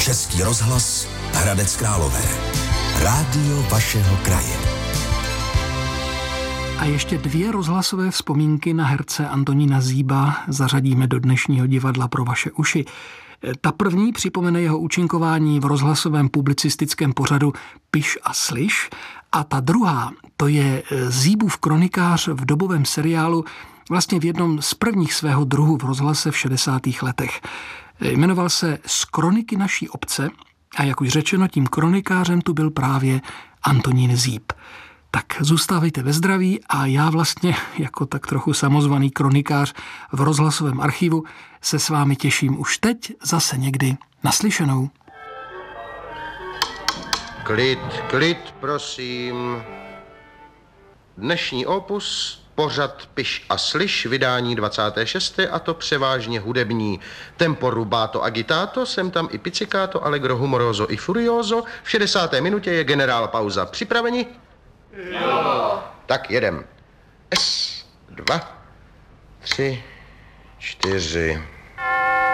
Český rozhlas Hradec Králové. Rádio vašeho kraje. A ještě 2 rozhlasové vzpomínky na herce Antonína Zíba zařadíme do dnešního divadla pro vaše uši. Ta první připomene jeho účinkování v rozhlasovém publicistickém pořadu Piš a slyš a ta druhá, to je Zíbův kronikář v dobovém seriálu, vlastně v jednom z prvních svého druhu v rozhlase v 60. letech. Jmenoval se Z kroniky naší obce a jak už řečeno, tím kronikářem tu byl právě Antonín Zíb. Tak zůstávejte ve zdraví a já vlastně jako tak trochu samozvaný kronikář v rozhlasovém archivu se s vámi těším už teď zase někdy naslyšenou. Klid, prosím. Dnešní opus, pořad Piš a slyš, vydání 26. a to převážně hudební. Tempo rubato agitato, sem tam i pizzicato, allegro humoroso i furioso. V 60. minutě je generál pauza. Připraveni? Jo. Tak jedem. S, 2, 3, 4...